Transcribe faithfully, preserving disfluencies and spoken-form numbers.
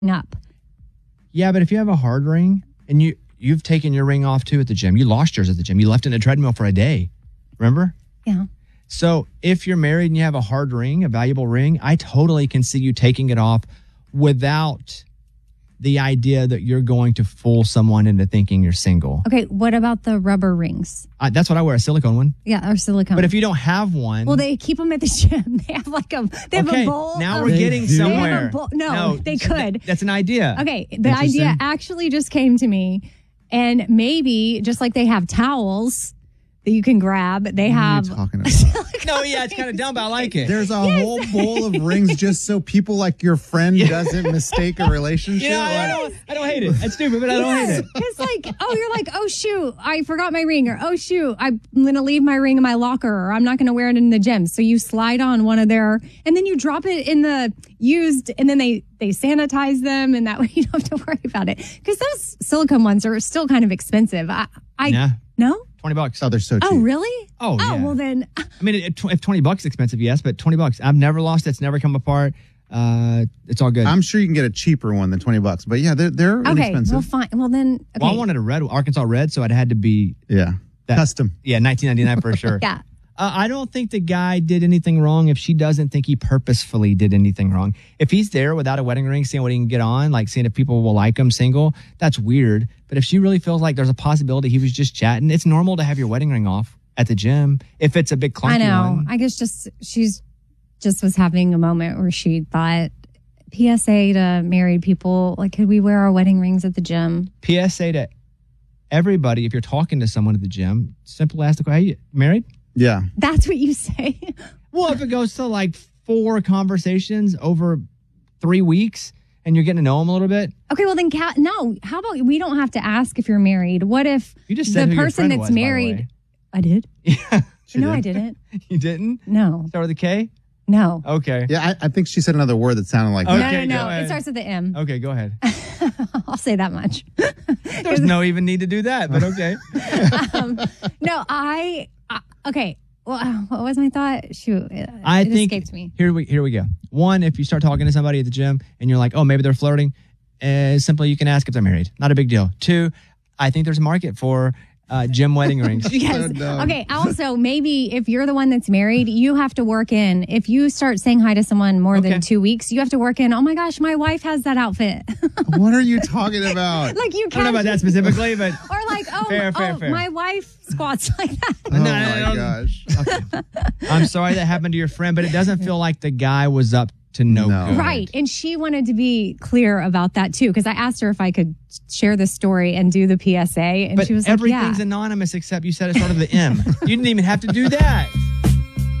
up. Yeah, but if you have a hard ring and you, you've taken your ring off too at the gym, you lost yours at the gym, you left it in a treadmill for a day. Remember? Yeah. So if you're married and you have a hard ring, a valuable ring, I totally can see you taking it off without the idea that you're going to fool someone into thinking you're single. Okay, what about the rubber rings? Uh, that's what I wear, a silicone one. Yeah, or silicone. But if you don't have one... Well, they keep them at the gym. They have like a, they have okay, a bowl. now of, we're getting they have a somewhere. bowl- no, no, they could. That, that's an idea. Okay, the idea actually just came to me. And maybe, just like they have towels that you can grab, they have... What are you talking about? No, yeah, it's kind of dumb, but I like it. There's a whole bowl of rings just so people like your friend doesn't mistake a relationship. You know, I, don't, I don't hate it. It's stupid, but I don't Yes, hate it. because like, oh, you're like, oh shoot, I forgot my ring, or oh shoot, I'm gonna leave my ring in my locker, or I'm not gonna wear it in the gym. So you slide on one of their, and then you drop it in the used, and then they they sanitize them, and that way you don't have to worry about it. Because those silicone ones are still kind of expensive. I, I Nah. no. twenty bucks. Oh, they're so cheap. Oh, really? Oh, Oh, yeah. well then. I mean, it, if twenty bucks is expensive, yes, but twenty bucks. I've never lost it. It's never come apart. Uh, it's all good. I'm sure you can get a cheaper one than twenty bucks, but yeah, they're they're Okay, inexpensive. well, fine. Well, then. Okay. Well, I wanted a red, Arkansas red, so it had to be yeah, that, custom. Yeah, nineteen ninety-nine for sure. Yeah. Uh, I don't think the guy did anything wrong if she doesn't think he purposefully did anything wrong. If he's there without a wedding ring, seeing what he can get on, like seeing if people will like him single, that's weird. But if she really feels like there's a possibility he was just chatting, it's normal to have your wedding ring off at the gym if it's a big clunky I know. one. I guess just she's just was having a moment where she thought, P S A to married people, like, could we wear our wedding rings at the gym? P S A to everybody, if you're talking to someone at the gym, simply ask the question, hey, you married? Yeah. That's what you say. Well, if it goes to like four conversations over three weeks and you're getting to know them a little bit. Okay, well then, Kat, no. How about we don't have to ask if you're married? What if You just said the who your person friend that's was, by the married? way. I did. Yeah. No, did. I didn't. You didn't? No, Start with a K? no. Okay. Yeah, I, I think she said another word that sounded like Okay. that. no, no, go no. ahead. It starts with the M. Okay, go ahead. I'll say that much. There's no even need to do that, but okay. um, no, I, I. Okay. Well, uh, what was my thought? Shoot, it, I it think escaped me. here we here we go. One, if you start talking to somebody at the gym and you're like, oh, maybe they're flirting, uh, simply you can ask if they're married. Not a big deal. Two, I think there's a market for uh, gym wedding rings. Yes. dumb. Okay. Also, maybe if you're the one that's married, you have to work in. If you start saying hi to someone more Okay. than two weeks, you have to work in. Oh my gosh, my wife has that outfit. What are you talking about? Like you I don't know about that specifically, but Or like, oh, Fair, fair, oh fair. my wife squats like that. Oh No, my no, no. gosh. I'm sorry that happened to your friend, but it doesn't feel like the guy was up to no, No. good. Right. And she wanted to be clear about that too. Because I asked her if I could share the story and do the P S A. And But she was like, everything's yeah. anonymous except you said it started with the M. You didn't even have to do that.